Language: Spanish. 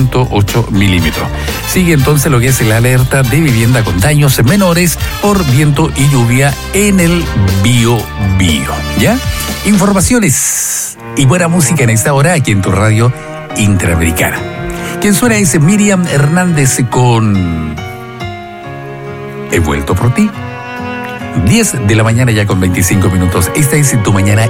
8 milímetros. Sigue entonces lo que es la alerta de vivienda con daños menores por viento y lluvia en el Biobío. ¿Ya? Informaciones y buena música en esta hora aquí en tu radio Interamericana. Quien suena es Miriam Hernández con He vuelto por ti. 10 de la mañana ya con 25 minutos. Esta es tu mañana